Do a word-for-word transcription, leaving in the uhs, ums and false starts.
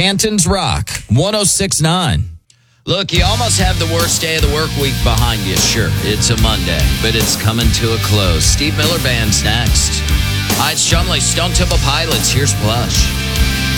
Canton's Rock, one oh six point nine. Look, you almost have the worst day of the work week behind you. Sure, it's a Monday, but it's coming to a close. Steve Miller Band's next. Hi, it's Chumley, Stone Temple Pilots. Here's Plush.